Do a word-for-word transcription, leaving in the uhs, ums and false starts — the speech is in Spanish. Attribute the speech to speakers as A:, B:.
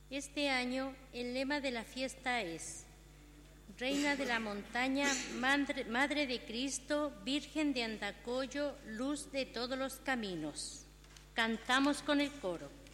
A: Este año el lema de la fiesta es Reina de la Montaña, Madre, Madre de Cristo, Virgen de Andacollo, Luz de todos los caminos. Cantamos con el coro.